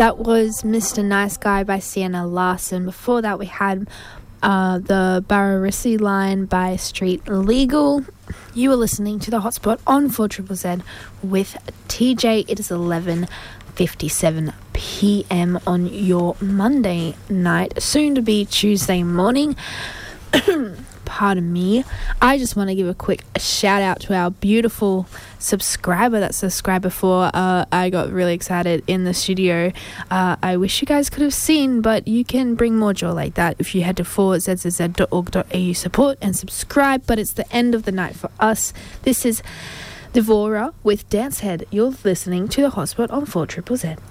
That was Mr. Nice Guy by Sienna Larson. Before that, we had the Barbarissi line by Street Legal. You are listening to The Hotspot on 4ZZZ with TJ. It is 11:57 p.m. on your Monday night, soon to be Tuesday morning. Pardon me. I just want to give a quick shout out to our beautiful subscriber that subscribed before. I got really excited in the studio. I wish you guys could have seen, but you can bring more joy like that if you head to 4zzz.org.au support and subscribe. But it's the end of the night for us. This is Devora with Dancehead. You're listening to The Hotspot on 4ZZZ.